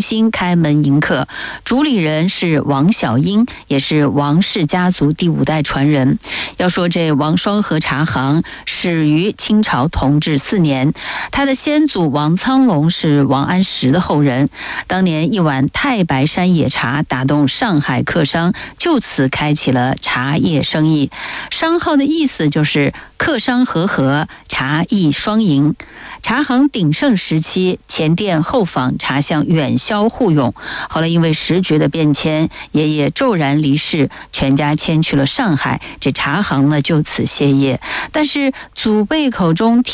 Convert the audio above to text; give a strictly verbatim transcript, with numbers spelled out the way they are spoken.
心开门迎客。主理人是王小英，也是王氏家族第五代传人。要说这王双河茶行始于清朝同治四年，他的先祖王苍龙是王安石的后人。当年一碗太白山野茶打动上海客商，就此开启了茶叶生意。商号的意思就是客商和合，茶艺双赢。茶行鼎盛时期，前店后坊茶香远销互用。后来因为时局的变迁，爷爷骤然离世，全家迁去了上海，这茶行呢就此歇业。但是祖辈口中